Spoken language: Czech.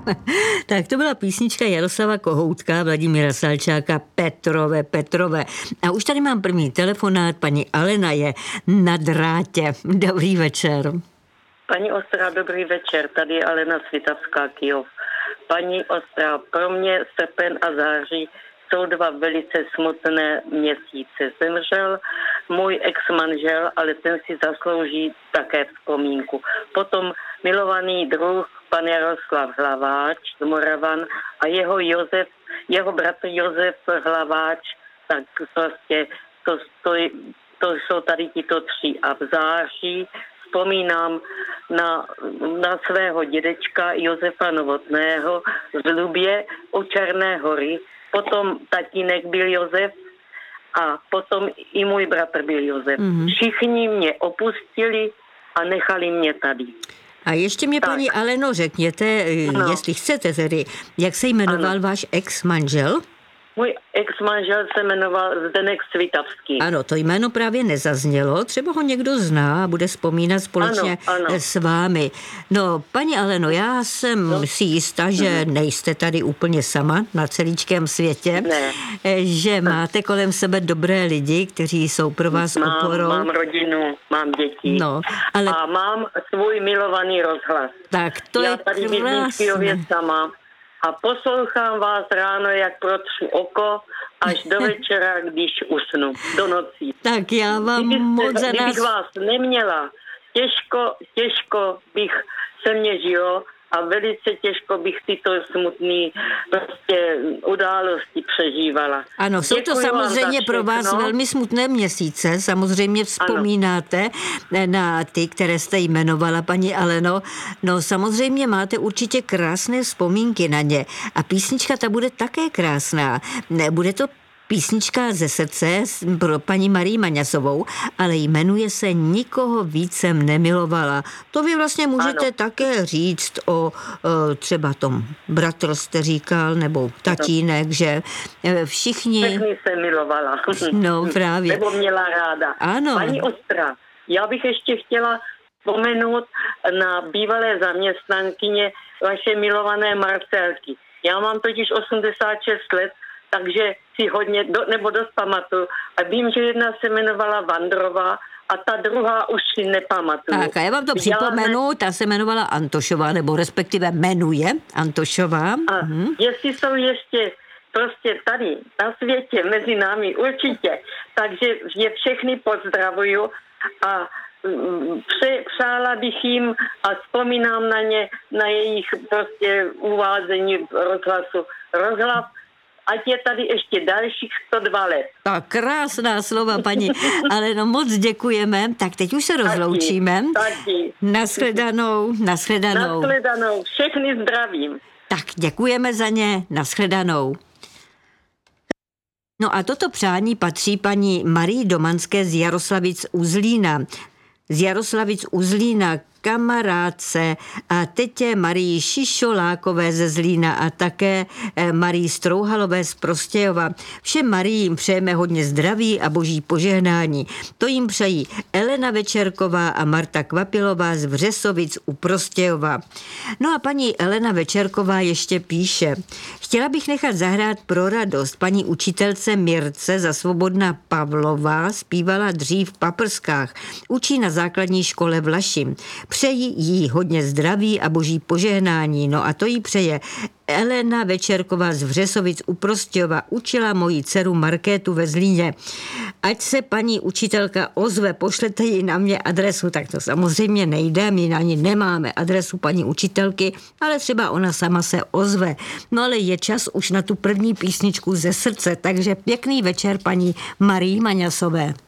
Tak to byla písnička Jaroslava Kohoutka, Vladimíra Salčáka, Petrové. A už tady mám první telefonát, paní Alena je na drátě. Dobrý večer. Paní Ostrá, dobrý večer, tady je Alena Svitavská, Kyjov. Paní Ostrá, pro mě srpen a září jsou dva velice smutné měsíce. Zemřel můj ex-manžel, ale ten si zaslouží také vzpomínku. Potom milovaný druh, pan Jaroslav Hlaváč z Moravan a jeho bratr Josef Hlaváč, tak prostě to jsou tady tito tři. A v září vzpomínám na svého dědečka Josefa Novotného z Lubě u Černé hory. Potom tatínek byl Josef a potom i můj bratr byl Josef. Všichni mě opustili a nechali mě tady. A ještě mě, paní Aleno, řekněte, jestli chcete tedy, jak se jmenoval váš ex-manžel? Můj ex-manžel se jmenoval Zdeněk Svitavský. Ano, to jméno právě nezaznělo. Třeba ho někdo zná a bude vzpomínat společně s vámi. No, paní Aleno, já jsem si jistá, že nejste tady úplně sama na celíčkém světě. Ne. Že máte kolem sebe dobré lidi, kteří jsou pro vás oporou. Mám rodinu, mám děti. No, ale... A mám svůj milovaný rozhlas. Tak to já je tady bydlím v Kyjově sama. A poslouchám vás ráno, jak protřu oko, až do večera, když usnu, do nocí. Tak já vám moc za nás... Kdybych vás neměla, těžko bych se mě žilo a velice těžko bych tyto smutné prostě události přežívala. Ano, jsou to samozřejmě pro vás velmi smutné měsíce. Samozřejmě vzpomínáte na ty, které jste jmenovala, paní Aleno. No samozřejmě máte určitě krásné vzpomínky na ně. A písnička ta bude také krásná. Bude to písnička ze srdce pro paní Marii Maňasovou, ale jmenuje se Nikoho víc jsem nemilovala. To vy vlastně můžete také říct o třeba tom bratr jste říkal, nebo tatínek, že všichni... Všechny jsem milovala. No právě. Nebo měla ráda. Ano. Paní Ostra, já bych ještě chtěla vzpomenout na bývalé zaměstnankyně vaše milované Marcelky. Já mám totiž 86 let, takže si hodně, dost pamatuju. A vím, že jedna se jmenovala Vandrová a ta druhá už si nepamatuju. Tak a já vám to připomenu, ta se jmenovala Antošová, nebo respektive jmenuje Antošová. A jestli jsou ještě prostě tady na světě mezi námi, určitě. Takže je všechny pozdravuju a přála bych jim a vzpomínám na ně, na jejich prostě uvádění rozhlasu. Rozhlas, ať je tady ještě dalších 102 let. Tak krásná slova, paní, ale no moc děkujeme. Tak teď už se rozloučíme. Taky. Nashledanou. Nashledanou. Všechny zdravím. Tak děkujeme za ně. Nashledanou. No a toto přání patří paní Marii Domanské z Jaroslavic u Zlína, kamarádce a tetě Marii Šišolákové ze Zlína a také Marii Strouhalové z Prostějova. Všem Mariím přejeme hodně zdraví a boží požehnání. To jim přejí Elena Večerková a Marta Kvapilová z Vřesovic u Prostějova. No a paní Elena Večerková ještě píše: chtěla bych nechat zahrát pro radost paní učitelce Mirce za Svobodna Pavlová, zpívala dřív v Paprskách, učí na základní škole v Laši. Přeji jí hodně zdraví a boží požehnání. No a to jí přeje Elena Večerková z Vřesovic u Prostějova. Učila moji dceru Markétu ve Zlíně. Ať se paní učitelka ozve, pošlete jí na mě adresu. Tak to samozřejmě nejde, my na ní nemáme adresu paní učitelky, ale třeba ona sama se ozve. No ale je čas už na tu první písničku ze srdce, takže pěkný večer paní Marii Maňasové.